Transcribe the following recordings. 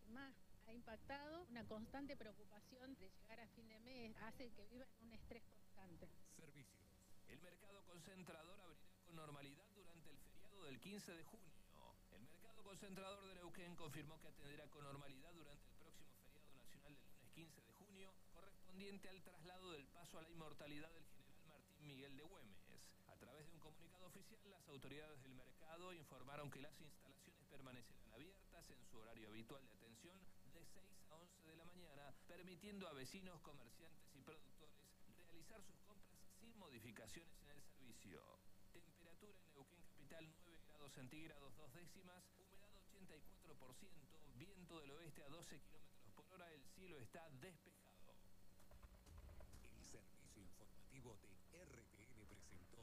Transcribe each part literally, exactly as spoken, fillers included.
más ha impactado. Una constante preocupación de llegar a fin de mes hace que vivan un estrés constante. Servicios. El mercado concentrador abrirá con normalidad durante el feriado del quince de junio. El mercado concentrador de Neuquén confirmó que atenderá con normalidad durante el próximo feriado nacional del lunes quince de junio, correspondiente al traslado del paso a la inmortalidad del general Martín Miguel de Güemes. A través de un comunicado oficial, las autoridades del mercado informaron que las instalaciones permanecerán abiertas en su horario habitual de atención de seis a once de la mañana, permitiendo a vecinos, comerciantes y productores realizar sus compras sin modificaciones en el servicio. Temperatura en Neuquén capital nueve grados centígrados dos décimas, humedad ochenta y cuatro por ciento, viento del oeste a doce kilómetros por hora, el cielo está despejado. El servicio informativo de R T N presentó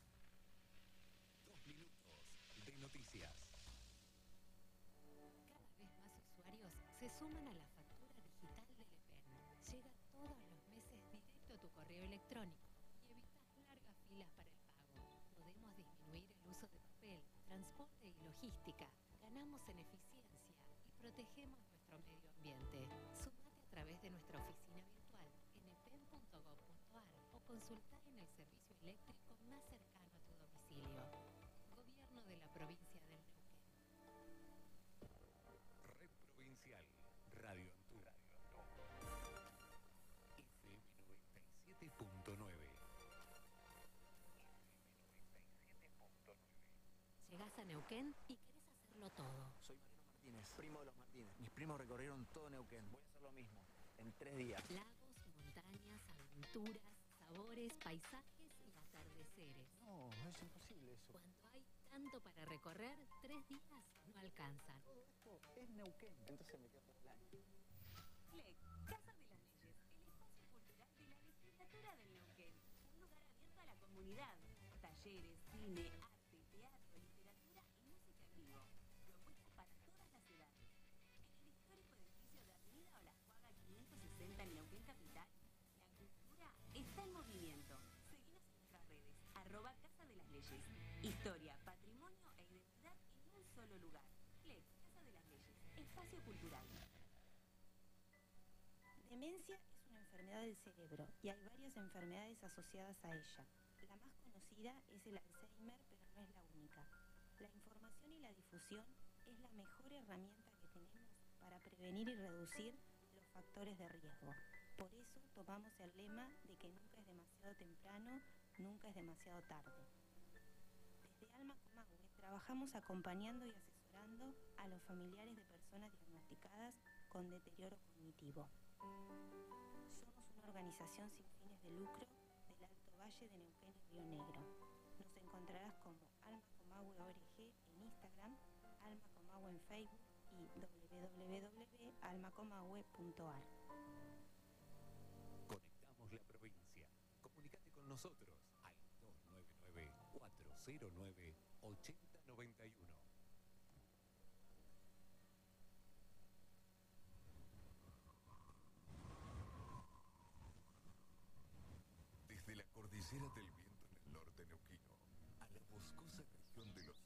dos minutos de noticias. Cada vez más usuarios se suman a la factura digital del E P E N. Llega todos los meses directo a tu correo electrónico y evitas largas filas para el pago. Podemos disminuir el uso de papel, transporte y logística. Ganamos en eficiencia y protegemos nuestro medio ambiente. Sumate a través de nuestra oficina virtual en e p e n punto gob punto a r o consulta en el servicio eléctrico más cercano a tu domicilio. Gobierno de la provincia del Neuquén. Red Provincial, Radio Antú, F M noventa y siete punto nueve. Llegás a Neuquén y querés hacerlo todo. Soy Mariano Martínez, primo de los Martínez. Mis primos recorrieron todo Neuquén. Voy a hacer lo mismo, en tres días. Lagos, montañas, aventuras, sabores, paisajes y atardeceres. No, es imposible eso. Cuando hay tanto para recorrer, tres días no alcanzan. Todo esto es Neuquén. Entonces me quedo por el año. FLEC, Casa de las Leyes, el espacio cultural de la legislatura del Neuquén. Un lugar abierto a la comunidad. Talleres, cine, arte, teatro, literatura y música en vivo. Propuestas para todas las edades. En el histórico edificio de Avenida Olajuaga quinientos sesenta en Neuquén Capital, la cultura está en movimiento. Seguinos en nuestras redes, arroba Casa de las Leyes. Historia, patrimonio e identidad en un solo lugar. FLEC, Casa de las Leyes, espacio cultural. Demencia es una enfermedad del cerebro y hay varias enfermedades asociadas a ella. La más conocida es el Alzheimer, pero no es la única. La información y la difusión es la mejor herramienta que tenemos para prevenir y reducir los factores de riesgo. Por eso tomamos el lema de que nunca es demasiado temprano, nunca es demasiado tarde. Desde Alma Comahue trabajamos acompañando y asesorando a los familiares de personas diagnosticadas con deterioro cognitivo. Somos una organización sin fines de lucro del Alto Valle de Neuquén y Río Negro. Nos encontrarás como Alma Comahue O R G en Instagram, Alma Comahue en Facebook y w w w punto alma comahue punto a r. Conectamos la provincia. Comunicate con nosotros al dos nueve nueve, cuatro cero nueve, ocho cero nueve uno. Desde la cordillera del viento en el norte neuquino a la boscosa región de los